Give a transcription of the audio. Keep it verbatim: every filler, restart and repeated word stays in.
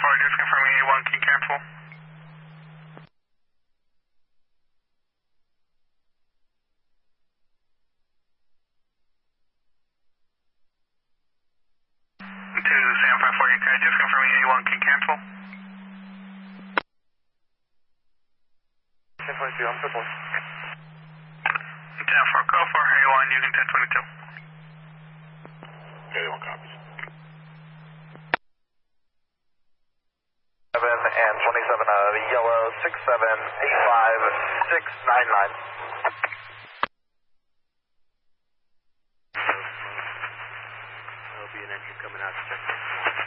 four, just confirming A one can cancel. To Sam five four, you just confirming A one can cancel. ten twenty-two, I'm triple. ten four, go for A one using ten twenty-two. A one copies. seven and twenty-seven out of the yellow, six seven eight five six nine nine. There'll be an engine coming out to check this.